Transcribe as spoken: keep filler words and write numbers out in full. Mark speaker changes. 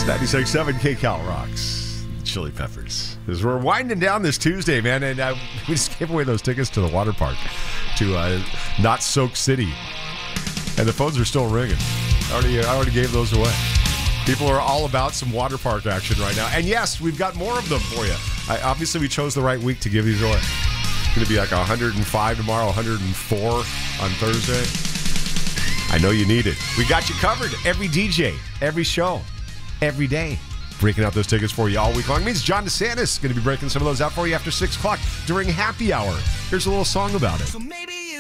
Speaker 1: ninety-six point seven K Cal rocks. Chili Peppers. As we're winding down this Tuesday, man, and uh, we just gave away those tickets to the water park to uh, Not Soak City, and the phones are still ringing. I already, I already gave those away. People are all about some water park action right now, and yes, we've got more of them for you. I, obviously, we chose the right week to give these away. It's going to be like one hundred five tomorrow, one hundred four on Thursday. I know you need it. We got you covered. Every D J, every show, every day. Breaking out those tickets for you all week long. It means John DeSantis is going to be breaking some of those out for you after six o'clock during happy hour. Here's a little song about it.
Speaker 2: So maybe